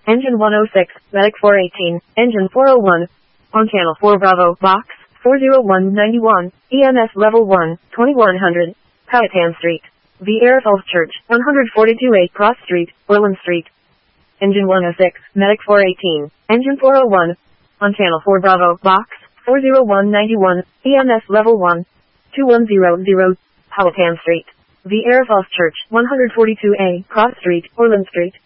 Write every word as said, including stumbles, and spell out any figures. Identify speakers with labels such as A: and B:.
A: Engine one oh six, Medic four eighteen, Engine four oh one. On Channel four Bravo, Box, four oh one ninety-one, E M S Level one, twenty-one hundred, Powhatan Street. Vieira Falls Church, one forty-two A Cross Street, Orland Street. Engine one oh six, Medic four eighteen, Engine four oh one. On Channel four Bravo, Box, four oh one ninety-one, E M S Level one, twenty-one hundred, Powhatan Street. Vieira Falls Church, one forty-two A Cross Street, Orland Street.